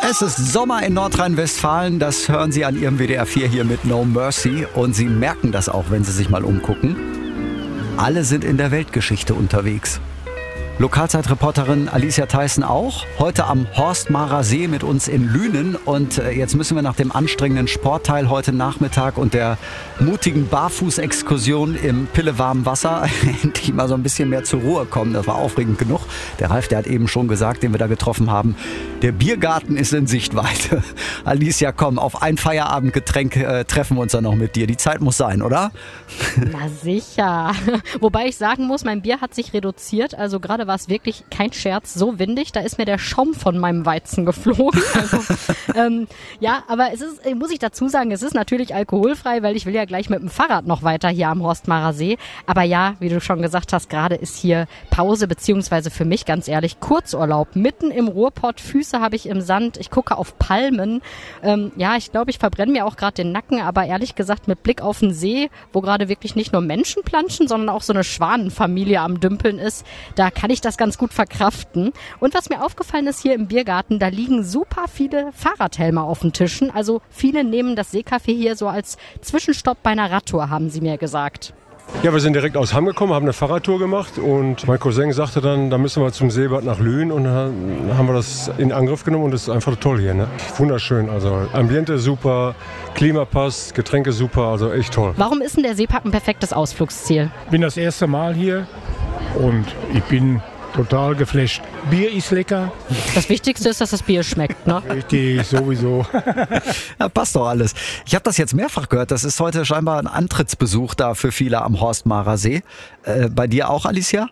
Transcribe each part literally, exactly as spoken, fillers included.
Es ist Sommer in Nordrhein-Westfalen, das hören Sie an Ihrem W D R vier hier mit No Mercy und Sie merken das auch, wenn Sie sich mal umgucken. Alle sind in der Weltgeschichte unterwegs. Lokalzeitreporterin Alicia Theissen auch. Heute am Horstmarer See mit uns in Lünen. Und jetzt müssen wir nach dem anstrengenden Sportteil heute Nachmittag und der mutigen Barfußexkursion im pillewarmen Wasser endlich mal so ein bisschen mehr zur Ruhe kommen. Das war aufregend genug. Der Ralf, der hat eben schon gesagt, den wir da getroffen haben, der Biergarten ist in Sichtweite. Alicia, komm, auf ein Feierabendgetränk äh, treffen wir uns dann noch mit dir. Die Zeit muss sein, oder? Na sicher. Wobei ich sagen muss, mein Bier hat sich reduziert. Also gerade war es wirklich kein Scherz, so windig, da ist mir der Schaum von meinem Weizen geflogen. Also, ähm, ja, aber es ist, muss ich dazu sagen, es ist natürlich alkoholfrei, weil ich will ja gleich mit dem Fahrrad noch weiter hier am Horstmarer See. Aber ja, wie du schon gesagt hast, gerade ist hier Pause, beziehungsweise für mich ganz ehrlich Kurzurlaub. Mitten im Ruhrpott, Füße habe ich im Sand, ich gucke auf Palmen. Ähm, ja, ich glaube, ich verbrenne mir auch gerade den Nacken, aber ehrlich gesagt mit Blick auf den See, wo gerade wirklich nicht nur Menschen planschen, sondern auch so eine Schwanenfamilie am Dümpeln ist, da kann ich das ganz gut verkraften. Und was mir aufgefallen ist hier im Biergarten, da liegen super viele Fahrradhelme auf den Tischen. Also viele nehmen das Seecafé hier so als Zwischenstopp bei einer Radtour, haben sie mir gesagt. Ja, wir sind direkt aus Hamm gekommen, haben eine Fahrradtour gemacht und mein Cousin sagte dann, da müssen wir zum Seebad nach Lünen und dann haben wir das in Angriff genommen und es ist einfach toll hier, ne? Wunderschön, also Ambiente super, Klima passt, Getränke super, also echt toll. Warum ist denn der Seepark ein perfektes Ausflugsziel? Ich bin das erste Mal hier und ich bin total geflasht. Bier ist lecker. Das Wichtigste ist, dass das Bier schmeckt, ne? Richtig, sowieso. Ja, passt doch alles. Ich habe das jetzt mehrfach gehört. Das ist heute scheinbar ein Antrittsbesuch da für viele am Horstmarer See. Äh, bei dir auch, Alicia?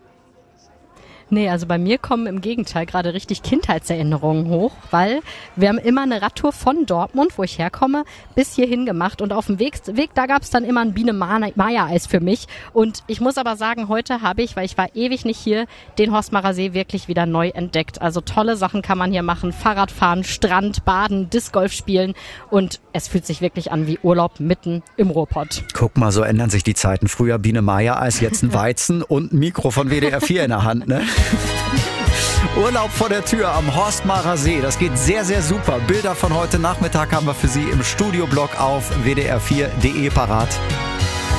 Nee, also bei mir kommen im Gegenteil gerade richtig Kindheitserinnerungen hoch, weil wir haben immer eine Radtour von Dortmund, wo ich herkomme, bis hierhin gemacht und auf dem Weg, Weg da gab es dann immer ein Biene-Maya-Eis für mich und ich muss aber sagen, heute habe ich, weil ich war ewig nicht hier, den Horstmarer See wirklich wieder neu entdeckt. Also tolle Sachen kann man hier machen, Fahrradfahren, Strand, Baden, Discgolf spielen und es fühlt sich wirklich an wie Urlaub mitten im Ruhrpott. Guck mal, so ändern sich die Zeiten. Früher Biene-Maya-Eis, jetzt ein Weizen und ein Mikro von W D R vier in der Hand, ne? Urlaub vor der Tür am Horstmarer See. Das geht sehr, sehr super. Bilder von heute Nachmittag haben wir für Sie im Studioblog auf w d r vier punkt d e parat.